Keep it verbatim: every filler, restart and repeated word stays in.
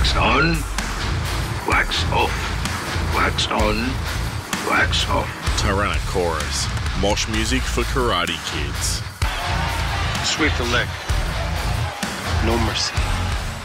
Wax on, wax off, wax on, wax off. Tyrannic Chorus, mosh music for karate kids. Sweep the leg. No mercy.